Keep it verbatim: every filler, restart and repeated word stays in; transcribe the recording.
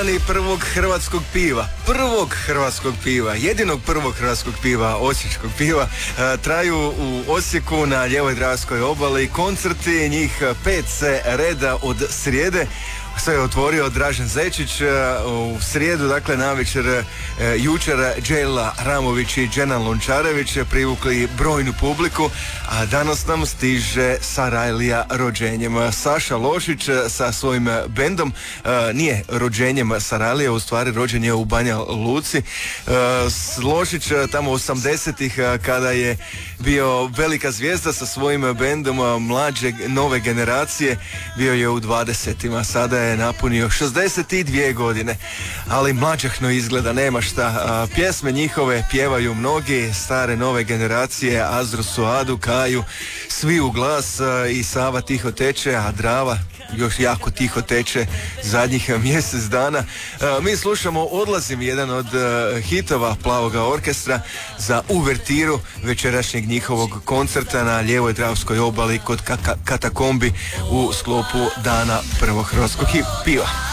dani prvog hrvatskog piva, prvog hrvatskog piva, jedinog prvog hrvatskog piva, osječkog piva, e, traju u Osijeku na lijevoj Dravskoj obali. Koncerti, njih pet se reda od srijede. Sve je otvorio Dražen Zečić u srijedu, dakle navečer jučer Đela Ramović i Dženan Lončarević privukli brojnu publiku, a danas nam stiže Sarajlija rođenjem. Saša Lošić sa svojim bendom, nije rođenjem Sarajlija, u stvari rođen je u Banja Luci. Lošić tamo osamdesetih kada je bio velika zvijezda sa svojim bendom mlađe nove generacije, bio je u dvadesetima, sada je napunio šezdeset dvije godine, ali mlađahno izgleda, nema šta. Pjesme njihove pjevaju mnogi, stare nove generacije, Azro Suadu, Kaju, svi u glas, i Sava tiho teče, a Drava još jako tiho teče zadnjih mjesec dana. Mi slušamo Odlazim, jedan od hitova Plavoga orkestra, za uvertiru večerašnjeg njihovog koncerta na lijevoj Dravskoj obali kod Katakombi u sklopu dana prvog hrvatskog piva.